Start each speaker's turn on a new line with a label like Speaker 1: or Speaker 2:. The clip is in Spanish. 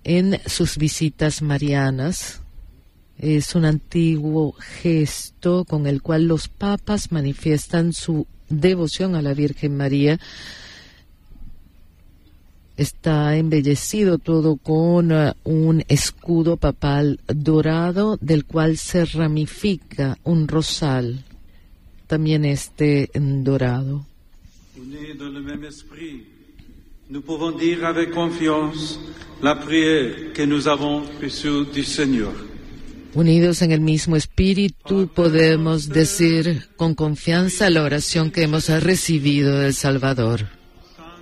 Speaker 1: en sus visitas marianas. Es un antiguo gesto con el cual los papas manifiestan su devoción a la Virgen María. Está embellecido todo con un escudo papal dorado, del cual se ramifica un rosal, también dorado.
Speaker 2: Unis dans le même esprit, nous pouvons dire avec confiance la prière que nous avons reçue du Seigneur.
Speaker 1: Unidos en el mismo espíritu, podemos decir con confianza la oración que hemos recibido del Salvador.